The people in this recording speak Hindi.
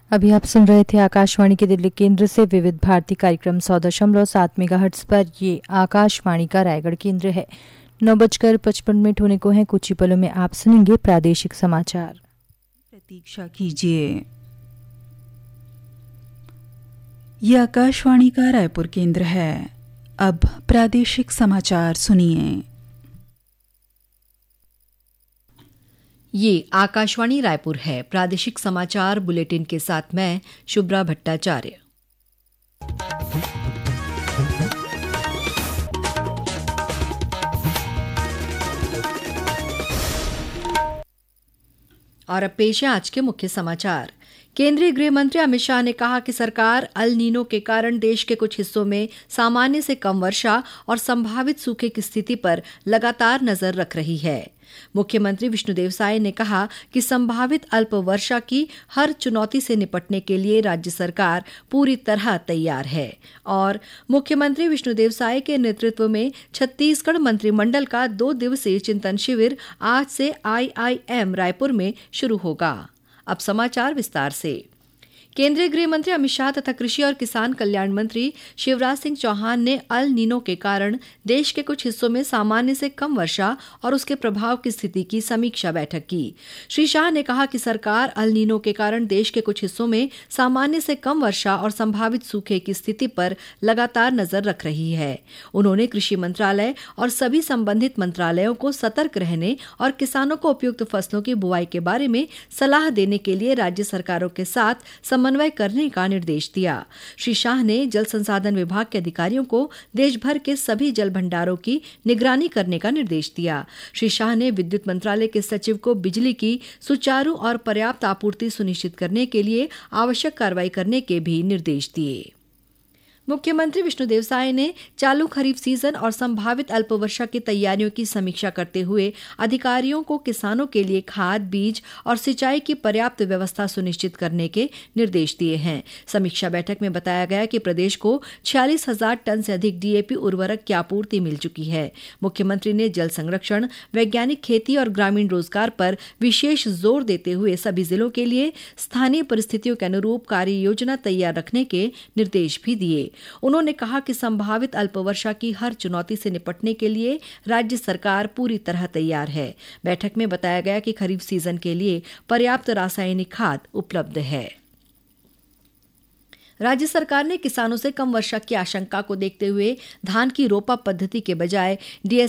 अभी आप सुन रहे थे आकाशवाणी के दिल्ली केंद्र से विविध भारती कार्यक्रम 100.7 मेगाहर्ट्ज पर। ये आकाशवाणी का रायगढ़ केंद्र है। 9:55 होने को हैं। कुछ ही पलों में आप सुनेंगे प्रादेशिक समाचार। प्रतीक्षा कीजिए। ये आकाशवाणी का रायपुर केंद्र है। अब प्रादेशिक समाचार सुनिए। ये आकाशवाणी रायपुर है। प्रादेशिक समाचार बुलेटिन के साथ मैं शुभ्रा भट्टाचार्य। और अब पेश है आज के मुख्य समाचार। केंद्रीय गृह मंत्री अमित शाह ने कहा कि सरकार अल नीनो के कारण देश के कुछ हिस्सों में सामान्य से कम वर्षा और संभावित सूखे की स्थिति पर लगातार नजर रख रही है। मुख्यमंत्री विष्णुदेव साय ने कहा कि संभावित अल्प वर्षा की हर चुनौती से निपटने के लिए राज्य सरकार पूरी तरह तैयार है। और मुख्यमंत्री विष्णुदेव साय के नेतृत्व में छत्तीसगढ़ मंत्रिमंडल का 2 दिवसीय चिंतन शिविर आज से IIM रायपुर में शुरू होगा। अब समाचार विस्तार से। केंद्रीय गृह मंत्री अमित शाह तथा कृषि और किसान कल्याण मंत्री शिवराज सिंह चौहान ने अल नीनो के कारण देश के कुछ हिस्सों में सामान्य से कम वर्षा और उसके प्रभाव की स्थिति की समीक्षा बैठक की। श्री शाह ने कहा कि सरकार अल नीनो के कारण देश के कुछ हिस्सों में सामान्य से कम वर्षा और संभावित सूखे की स्थिति पर लगातार नजर रख रही है। उन्होंने कृषि मंत्रालय और सभी संबंधित मंत्रालयों को सतर्क रहने और किसानों को उपयुक्त फसलों की बुआई के बारे में सलाह देने के लिए राज्य सरकारों के साथ समन्वय करने का निर्देश दिया। श्री शाह ने जल संसाधन विभाग के अधिकारियों को देश भर के सभी जल भंडारों की निगरानी करने का निर्देश दिया। श्री शाह ने विद्युत मंत्रालय के सचिव को बिजली की सुचारू और पर्याप्त आपूर्ति सुनिश्चित करने के लिए आवश्यक कार्रवाई करने के भी निर्देश दिए। मुख्यमंत्री विष्णुदेव साय ने चालू खरीफ सीजन और संभावित अल्प वर्षा की तैयारियों की समीक्षा करते हुए अधिकारियों को किसानों के लिए खाद, बीज और सिंचाई की पर्याप्त व्यवस्था सुनिश्चित करने के निर्देश दिए हैं। समीक्षा बैठक में बताया गया कि प्रदेश को 46,000 टन से अधिक DAP उर्वरक की आपूर्ति मिल चुकी है। मुख्यमंत्री ने जल संरक्षण, वैज्ञानिक खेती और ग्रामीण रोजगार पर विशेष जोर देते हुए सभी जिलों के लिए स्थानीय परिस्थितियों के अनुरूप कार्य योजना तैयार रखने के निर्देश भी दिए। उन्होंने कहा कि संभावित अल्प वर्षा की हर चुनौती से निपटने के लिए राज्य सरकार पूरी तरह तैयार है। बैठक में बताया गया कि खरीफ सीजन के लिए पर्याप्त रासायनिक खाद उपलब्ध है। राज्य सरकार ने किसानों से कम वर्षा की आशंका को देखते हुए धान की रोपा पद्धति के बजाय